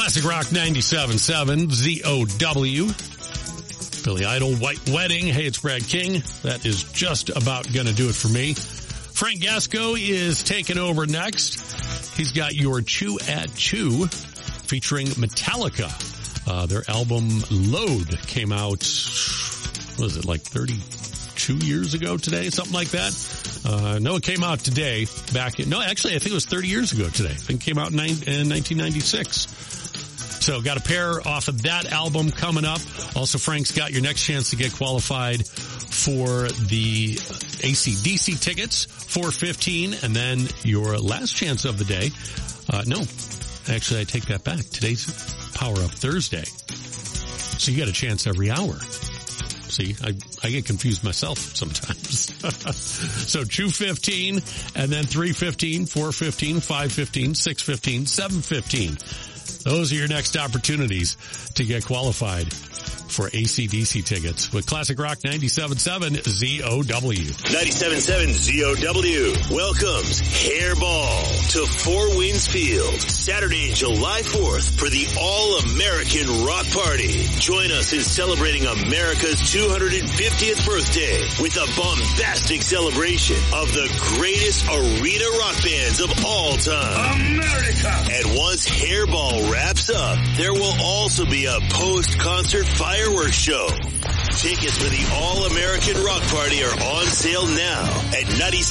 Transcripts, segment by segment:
Classic Rock 97.7, ZOW. Billy Idol, White Wedding. Hey, it's Brad King. That is just about going to do it for me. Frank Gasco is taking over next. He's got your Chew at Chew featuring Metallica. Their album Load came out, what was it, like 32 years ago today? Something like that. No, it came out today. Actually, I think it was 30 years ago today. I think it came out in 1996. So got a pair off of that album coming up. Also, Frank's got your next chance to get qualified for the AC/DC tickets, 4:15, and then your last chance of the day. No, actually, I take that back. Today's Power Up Thursday. So you got a chance every hour. See, I get confused myself sometimes. So 2:15, and then 3:15, 4:15, 5:15, 6:15, 7:15. Those are your next opportunities to get qualified for AC/DC tickets with Classic Rock 97.7 ZOW. 97.7 ZOW welcomes Hairball to Four Winds Field Saturday, July 4th for the All-American Rock Party. Join us in celebrating America's 250th birthday with a bombastic celebration of the greatest arena rock bands of all time. America! And once Hairball wraps up, there will also be a post-concert fireworks show. Tickets for the All-American Rock Party are on sale now at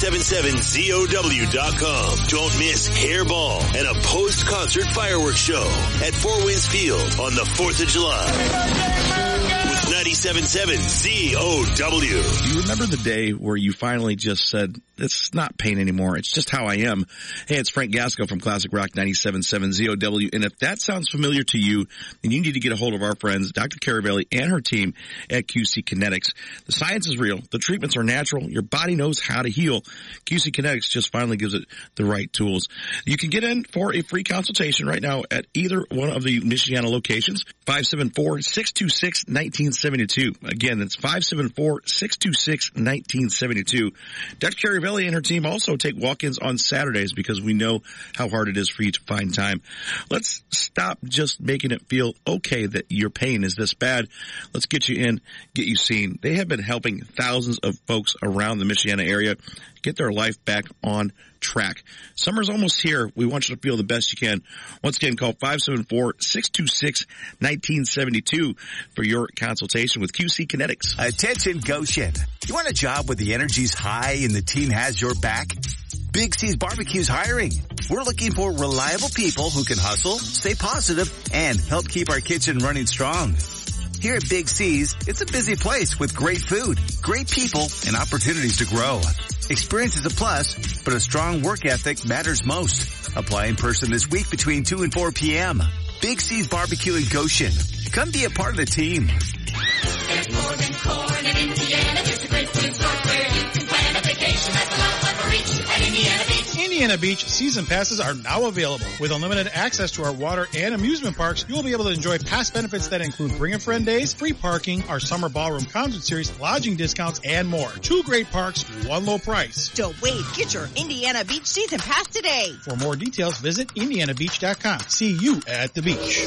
977ZOW.com. Don't miss Hairball and a post-concert fireworks show at Four Winds Field on the 4th of July. With 97.7 ZOW. Do you remember the day where you finally just said, it's not pain anymore, it's just how I am? Hey, it's Frank Gasco from Classic Rock 97.7 ZOW. And if that sounds familiar to you, then you need to get a hold of our friends, Dr. Caravelli and her team at QC Kinetics. The science is real. The treatments are natural. Your body knows how to heal. QC Kinetics just finally gives it the right tools. You can get in for a free consultation right now at either one of the Michiana locations, 574-626-1972. Again, that's 574-626-1972. Dr. Caravelli and her team also take walk-ins on Saturdays because we know how hard it is for you to find time. Let's stop just making it feel okay that your pain is this bad. Let's get you in, get you seen. They have been helping thousands of folks around the Michiana area get their life back on track. Summer's almost here. We want you to feel the best you can. Once again, call 574-626-1972 for your consultation with QC Kinetics. Attention Goshen. You want a job where the energy's high and the team has your back? Big C's Barbecue's hiring. We're looking for reliable people who can hustle, stay positive, and help keep our kitchen running strong. Here at Big C's, it's a busy place with great food, great people, and opportunities to grow. Experience is a plus, but a strong work ethic matters most. Apply in person this week between 2 and 4 p.m. Big C's Barbecue in Goshen. Come be a part of the team. There's more than corn in Indiana. There's a great food resort where you can plan a vacation that's a lot of fun for each at Indiana Beach. Indiana Beach season passes are now available. With unlimited access to our water and amusement parks, you will be able to enjoy past benefits that include Bring a Friend days, free parking, our summer ballroom concert series, lodging discounts, and more. 2 great parks, 1 low price. Don't wait. Get your Indiana Beach season pass today. For more details, visit IndianaBeach.com. See you at the beach.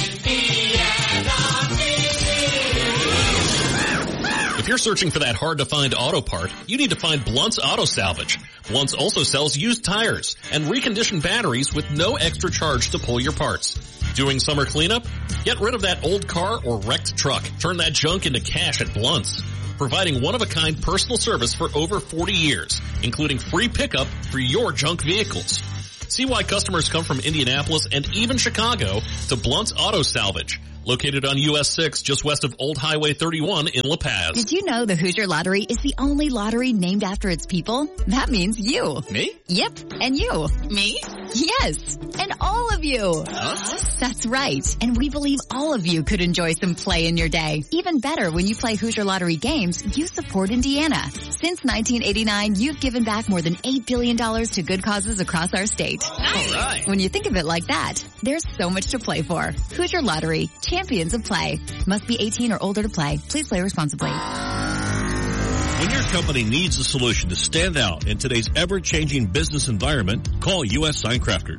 If you're searching for that hard-to-find auto part, you need to find Blunt's Auto Salvage. Blunt's also sells used tires and reconditioned batteries with no extra charge to pull your parts. Doing summer cleanup? Get rid of that old car or wrecked truck. Turn that junk into cash at Blunt's. Providing one-of-a-kind personal service for over 40 years, including free pickup for your junk vehicles. See why customers come from Indianapolis and even Chicago to Blunt's Auto Salvage. Located on US 6, just west of Old Highway 31 in La Paz. Did you know the Hoosier Lottery is the only lottery named after its people? That means you. Me? Yep, and you. Me? Yes, and all of you. Huh? That's right, and we believe all of you could enjoy some play in your day. Even better, when you play Hoosier Lottery games, you support Indiana. Since 1989, you've given back more than $8 billion to good causes across our state. All right. When you think of it like that, there's so much to play for. Hoosier Lottery, champions of play. Must be 18 or older to play. Please play responsibly. When your company needs a solution to stand out in today's ever-changing business environment, call U.S. Sign Crafters.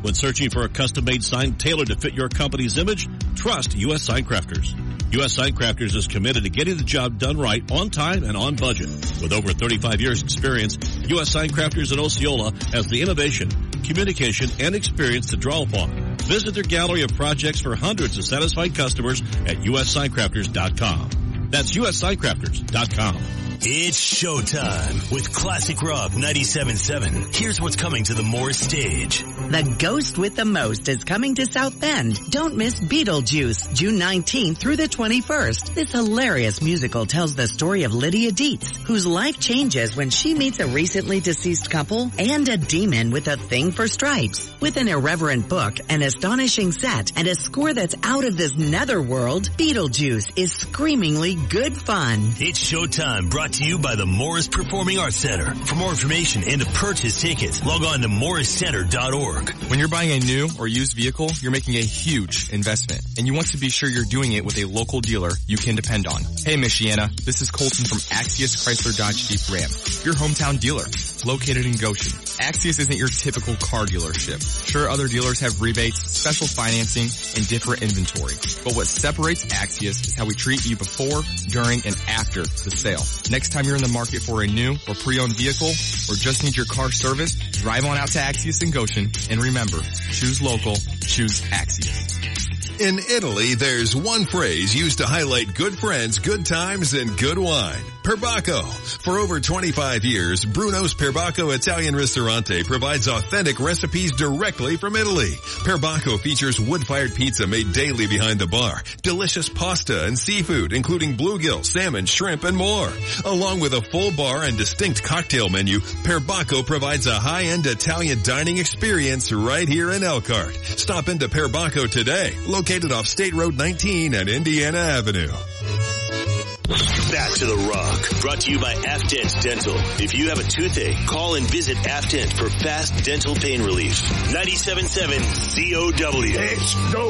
When searching for a custom-made sign tailored to fit your company's image, trust U.S. Sign Crafters. U.S. Sign Crafters is committed to getting the job done right, on time, and on budget. With over 35 years experience, U.S. Sign Crafters in Osceola has the innovation, communication, and experience to draw upon. Visit their gallery of projects for hundreds of satisfied customers at USSignCrafters.com. That's USSignCrafters.com. It's showtime with Classic Rock 97.7. Here's what's coming to the Morris stage. The Ghost with the Most is coming to South Bend. Don't miss Beetlejuice, June 19th through the 21st. This hilarious musical tells the story of Lydia Dietz, whose life changes when she meets a recently deceased couple and a demon with a thing for stripes. With an irreverent book, an astonishing set, and a score that's out of this netherworld, Beetlejuice is screamingly good fun. It's showtime, brought to you by the Morris Performing Arts Center. For more information and to purchase tickets, log on to morriscenter.org. When you're buying a new or used vehicle, you're making a huge investment, and you want to be sure you're doing it with a local dealer you can depend on. Hey, Michiana, this is Colton from Axius Chrysler Dodge Jeep Ram, your hometown dealer, located in Goshen. Axius isn't your typical car dealership. Sure, other dealers have rebates, special financing, and different inventory, but what separates Axius is how we treat you before, during, and after the sale. Next time you're in the market for a new or pre-owned vehicle, or just need your car serviced, drive on out to Axius in Goshen, and remember, choose local, choose Axius. In Italy, there's one phrase used to highlight good friends, good times, and good wine. Perbacco. For over 25 years, Bruno's Perbacco Italian Ristorante provides authentic recipes directly from Italy. Perbacco features wood-fired pizza made daily behind the bar, delicious pasta and seafood, including bluegill, salmon, shrimp, and more. Along with a full bar and distinct cocktail menu, Perbacco provides a high-end Italian dining experience right here in Elkhart. Stop into Perbacco today, located off State Road 19 and Indiana Avenue. Back to the Rock, brought to you by Afdent Dental. If you have a toothache, call and visit Afdent for fast dental pain relief. 97.7 ZOW.